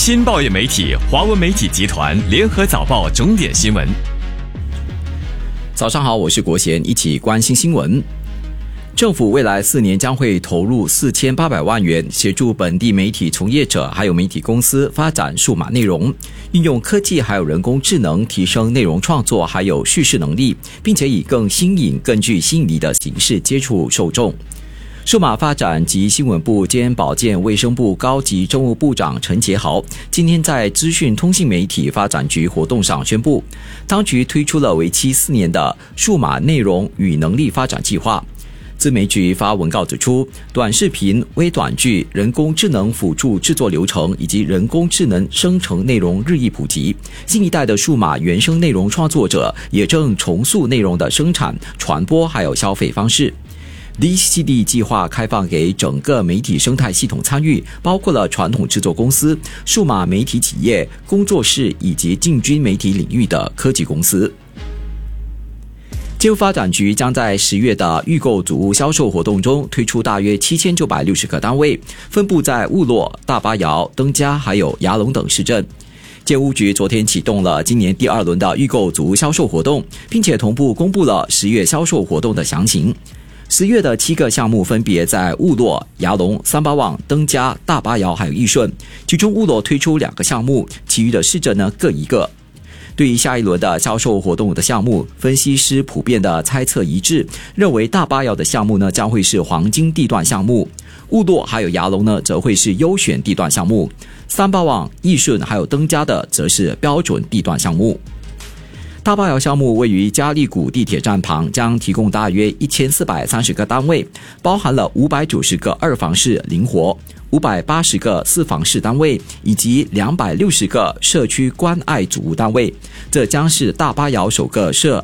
新报业媒体华文媒体集团联合早报重点新闻。 早上好，我是国贤，一起关心新闻。政府未来4年将会投入4800万元，协助本地媒体从业者还有媒体公司发展数码内容，运用科技还有人工智能提升内容创作还有叙事能力，并且以更新颖、更具吸引力的形式接触受众。数码发展及新闻部兼保健卫生部高级政务部长陈杰豪今天在资讯通信媒体发展局活动上宣布，当局推出了为期4年的数码内容与能力发展计划。资媒局发文告指出，短视频、微短剧、人工智能辅助制作流程以及人工智能生成内容日益普及，新一代的数码原生内容创作者也正重塑内容的生产、传播还有消费方式。DCD 计划开放给整个媒体生态系统参与，包括了传统制作公司、数码媒体企业、工作室以及进军媒体领域的科技公司。金融发展局将在10月的预购组屋销售活动中推出大约7960个单位，分布在雾洛、大巴窑、登嘉还有牙龙等市镇。建屋局昨天启动了今年第2轮的预购组屋销售活动，并且同步公布了10月销售活动的详情。10月的7个项目分别在雾洛、牙龙、三巴旺、登嘉、大巴窑还有义顺，其中雾洛推出2个项目，其余的市镇呢各1个。对于下一轮的销售活动的项目，分析师普遍的猜测一致，认为大巴窑的项目呢将会是黄金地段项目，雾洛还有牙龙呢则会是优选地段项目，三巴旺、义顺还有登嘉的则是标准地段项目。大巴窑项目位于嘉利谷地铁站旁，将提供大约1430个单位，包含了590个2房式灵活、580个4房式单位以及260个社区关爱组屋单位。这将是大巴窑首个社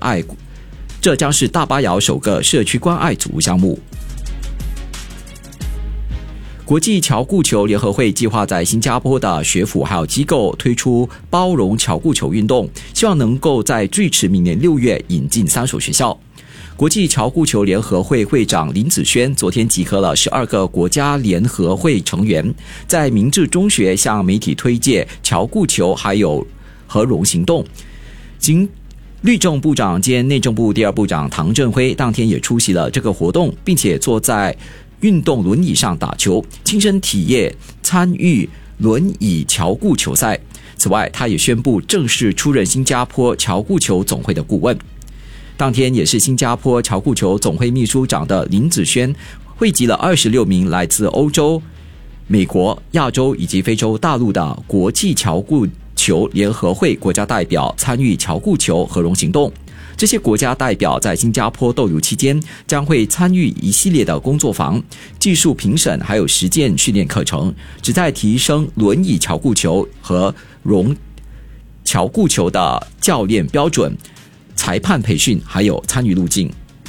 区关爱组屋项目。国际巧固球联合会计划在新加坡的学府还有机构推出包容巧固球运动，希望能够在最迟明年6月引进3所学校。国际巧固球联合会会长林子轩昨天集合了12个国家联合会成员，在明治中学向媒体推介巧固球还有合融行动。律政部长兼内政部第2部长唐振辉当天也出席了这个活动，并且坐在运动轮椅上打球，亲身体验参与轮椅巧固球赛。此外，他也宣布正式出任新加坡巧固球总会的顾问。当天也是新加坡巧固球总会秘书长的林子轩汇集了26名来自欧洲、美国、亚洲以及非洲大陆的国际巧固球联合会国家代表参与巧固球合融行动。这些国家代表在新加坡逗留期间将会参与一系列的工作坊、技术评审还有实践训练课程，旨在提升轮椅巧固球和融巧固球的教练标准、裁判培训还有参与路径。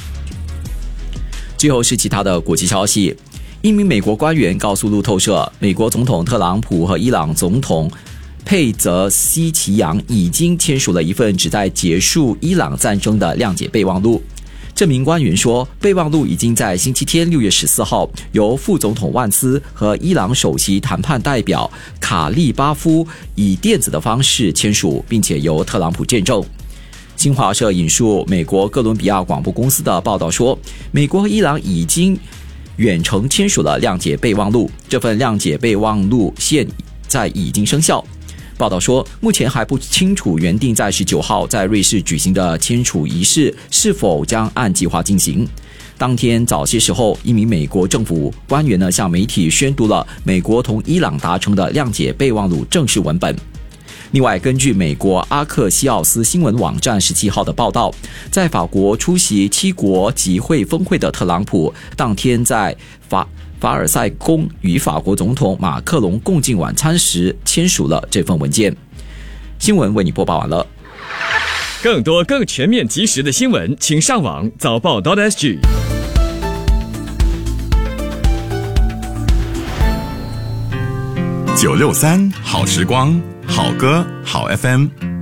最后是其他的国际消息，一名美国官员告诉路透社，美国总统特朗普和伊朗总统佩泽西奇扬已经签署了一份旨在结束伊朗战争的谅解备忘录。这名官员说，备忘录已经在星期天6月14号由副总统万斯和伊朗首席谈判代表卡利巴夫以电子的方式签署，并且由特朗普见证。新华社引述美国哥伦比亚广播公司的报道说，美国和伊朗已经远程签署了谅解备忘录，这份谅解备忘录现在已经生效。报道说，目前还不清楚原定在19号在瑞士举行的签署仪式是否将按计划进行。当天早些时候，一名美国政府官员向媒体宣读了美国同伊朗达成的谅解备忘录正式文本。另外，根据美国阿克西奥斯新闻网站17号的报道，在法国出席7国集会峰会的特朗普当天在法尔赛宫与法国总统马克龙共进晚餐时签署了这份文件。新闻为你播报完了。 更多更全面及时的新闻，请上网早报.sg。 963好时光，好歌好 FM。